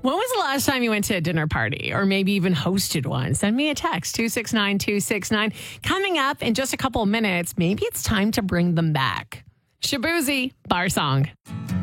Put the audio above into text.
When was the last time you went to a dinner party or maybe even hosted one? Send me a text, 269-269. Coming up in just a couple of minutes, maybe it's time to bring them back. Shaboozey, Bar Song.